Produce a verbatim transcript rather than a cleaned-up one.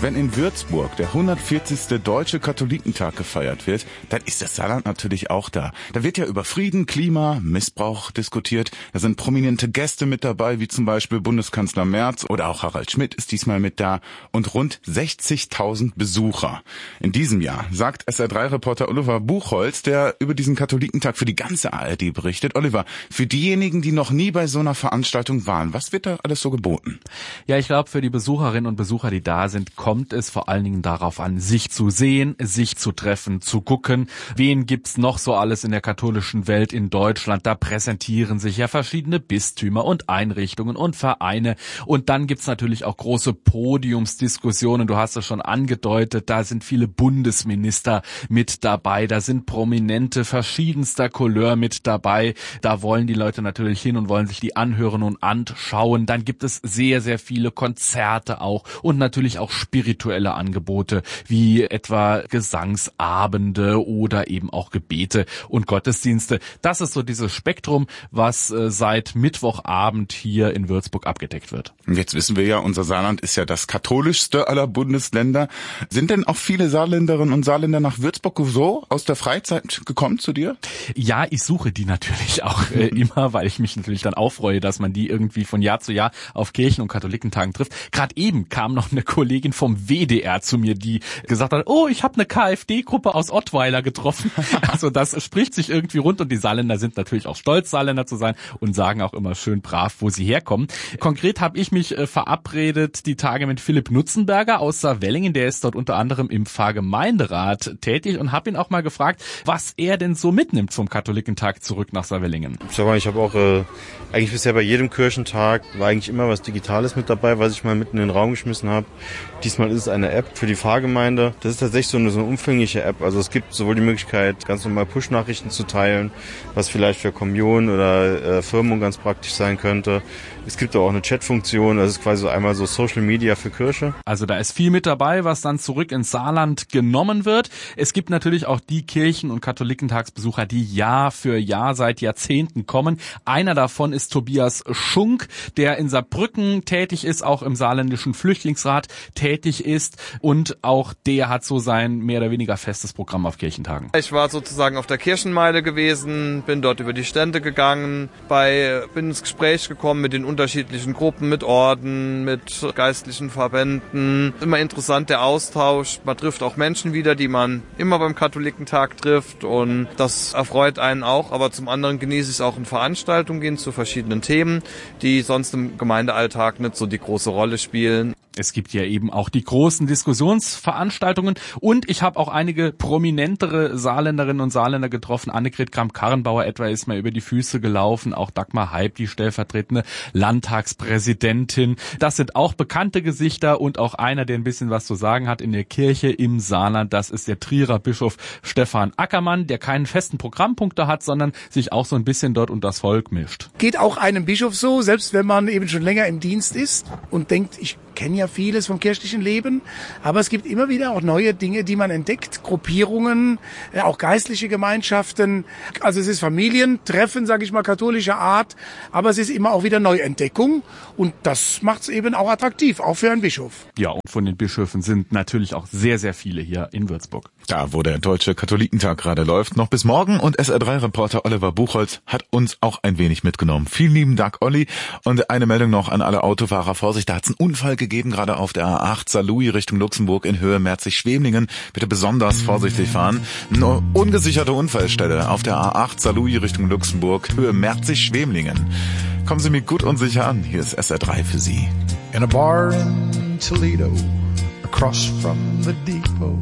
Wenn in Würzburg der hundertvierzigste Deutsche Katholikentag gefeiert wird, dann ist das Saarland natürlich auch da. Da wird ja über Frieden, Klima, Missbrauch diskutiert. Da sind prominente Gäste mit dabei, wie zum Beispiel Bundeskanzler Merz oder auch Harald Schmidt ist diesmal mit da und rund sechzigtausend Besucher. In diesem Jahr sagt S R drei Reporter Oliver Buchholz, der über diesen Katholikentag für die ganze A R D berichtet. Oliver, für diejenigen, die noch nie bei so einer Veranstaltung waren, was wird da alles so geboten? Ja, ich glaube, für die Besucherinnen und Besucher, die da sind, kommt es vor allen Dingen darauf an, sich zu sehen, sich zu treffen, zu gucken. Wen gibt's noch so alles in der katholischen Welt in Deutschland? Da präsentieren sich ja verschiedene Bistümer und Einrichtungen und Vereine. Und dann gibt's natürlich auch große Podiumsdiskussionen. Du hast es schon angedeutet, da sind viele Bundesminister mit dabei. Da sind Prominente verschiedenster Couleur mit dabei. Da wollen die Leute natürlich hin und wollen sich die anhören und anschauen. Dann gibt es sehr, sehr viele Konzerte auch und natürlich auch spirituelle Angebote, wie etwa Gesangsabende oder eben auch Gebete und Gottesdienste. Das ist so dieses Spektrum, was äh, seit Mittwochabend hier in Würzburg abgedeckt wird. Jetzt wissen wir ja, unser Saarland ist ja das katholischste aller Bundesländer. Sind denn auch viele Saarländerinnen und Saarländer nach Würzburg so aus der Freizeit gekommen zu dir? Ja, ich suche die natürlich auch äh, immer, weil ich mich natürlich dann auch freue, dass man die irgendwie von Jahr zu Jahr auf Kirchen- und Katholikentagen trifft. Gerade eben kam noch eine Kollegin vom W D R zu mir, die gesagt hat, oh, ich habe eine KfD-Gruppe aus Ottweiler getroffen. Also das spricht sich irgendwie rund und die Saarländer sind natürlich auch stolz, Saarländer zu sein und sagen auch immer schön brav, wo sie herkommen. Konkret habe ich mich äh, verabredet die Tage mit Philipp Nutzenberger aus Saarwellingen, der ist dort unter anderem im Pfarrgemeinderat tätig und habe ihn auch mal gefragt, was er denn so mitnimmt vom Katholikentag zurück nach Saarwellingen. Ich sag mal, ich habe auch äh, eigentlich bisher bei jedem Kirchentag war eigentlich immer was Digitales mit dabei, was ich mal mitten in den Raum geschmissen habe. Diesmal ist es eine App für die Pfarrgemeinde. Das ist tatsächlich so eine, so eine umfängliche App. Also es gibt sowohl die Möglichkeit, ganz normal Push-Nachrichten zu teilen, was vielleicht für Kommunion oder äh, Firmung ganz praktisch sein könnte. Es gibt auch eine Chat-Funktion, das ist quasi so einmal so Social Media für Kirche. Also da ist viel mit dabei, was dann zurück ins Saarland genommen wird. Es gibt natürlich auch die Kirchen- und Katholikentagsbesucher, die Jahr für Jahr seit Jahrzehnten kommen. Einer davon ist Tobias Schunk, der in Saarbrücken tätig ist, auch im saarländischen Flüchtlingsrat tätig ist und auch der hat so sein mehr oder weniger festes Programm auf Kirchentagen. Ich war sozusagen auf der Kirchenmeile gewesen, bin dort über die Stände gegangen, bei, bin ins Gespräch gekommen mit den unterschiedlichen Gruppen, mit Orden, mit geistlichen Verbänden. Immer interessant der Austausch. Man trifft auch Menschen wieder, die man immer beim Katholikentag trifft und das erfreut einen auch. Aber zum anderen genieße ich es auch in Veranstaltungen gehen zu verschiedenen Themen, die sonst im Gemeindealltag nicht so die große Rolle spielen. Es gibt ja eben auch die großen Diskussionsveranstaltungen und ich habe auch einige prominentere Saarländerinnen und Saarländer getroffen. Annegret Kramp-Karrenbauer etwa ist mir über die Füße gelaufen, auch Dagmar Heib, die stellvertretende Landtagspräsidentin. Das sind auch bekannte Gesichter und auch einer, der ein bisschen was zu sagen hat in der Kirche im Saarland. Das ist der Trierer Bischof Stefan Ackermann, der keinen festen Programmpunkte hat, sondern sich auch so ein bisschen dort unter das Volk mischt. Geht auch einem Bischof so, selbst wenn man eben schon länger im Dienst ist und denkt, ich kenne ja vieles vom kirchlichen Leben, aber es gibt immer wieder auch neue Dinge, die man entdeckt, Gruppierungen, auch geistliche Gemeinschaften. Also es ist Familientreffen, sage ich mal, katholischer Art, aber es ist immer auch wieder Neuentdeckung und das macht es eben auch attraktiv, auch für einen Bischof. Ja, und von den Bischöfen sind natürlich auch sehr, sehr viele hier in Würzburg. Da, wo der Deutsche Katholikentag gerade läuft, noch bis morgen und S R drei Reporter Oliver Buchholz hat uns auch ein wenig mitgenommen. Vielen lieben Dank, Olli. Und eine Meldung noch an alle Autofahrer. Vorsicht, da hat es einen Unfall gegeben, gerade auf der A acht Saarlouis Richtung Luxemburg in Höhe Merzig-Schwemlingen. Bitte besonders vorsichtig fahren. Eine ungesicherte Unfallstelle auf der A acht Saarlouis Richtung Luxemburg, Höhe Merzig-Schwemlingen. Kommen Sie mir gut und sicher an. Hier ist S R drei für Sie. In a bar in Toledo, across from the depot.